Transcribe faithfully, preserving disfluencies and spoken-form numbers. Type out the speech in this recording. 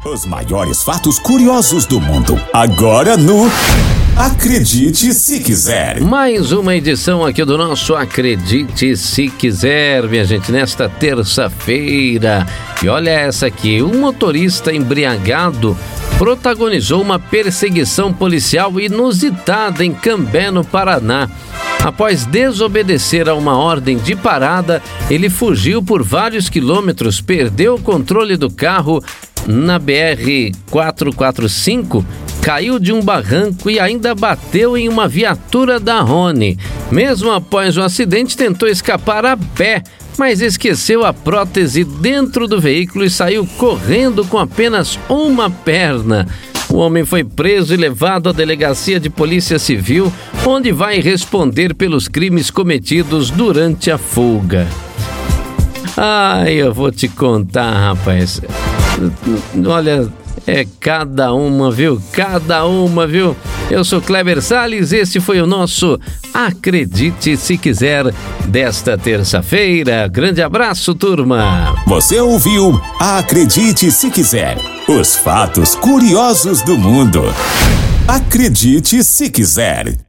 Os maiores fatos curiosos do mundo, agora no Acredite Se Quiser. Mais uma edição aqui do nosso Acredite Se Quiser, minha gente, nesta terça-feira. E olha essa aqui, um motorista embriagado protagonizou uma perseguição policial inusitada em Cambé, no Paraná. Após desobedecer a uma ordem de parada, ele fugiu por vários quilômetros, perdeu o controle do carro na B R quatrocentos e quarenta e cinco, caiu de um barranco e ainda bateu em uma viatura da Rony. Mesmo após o acidente, tentou escapar a pé, mas esqueceu a prótese dentro do veículo e saiu correndo com apenas uma perna. O homem foi preso e levado à delegacia de polícia civil, onde vai responder pelos crimes cometidos durante a fuga. Ai, eu vou te contar, rapaz. Olha, é cada uma, viu? Cada uma, viu? Eu sou Kleber Salles, esse foi o nosso Acredite Se Quiser desta terça-feira. Grande abraço, turma! Você ouviu Acredite Se Quiser, os fatos curiosos do mundo. Acredite Se Quiser.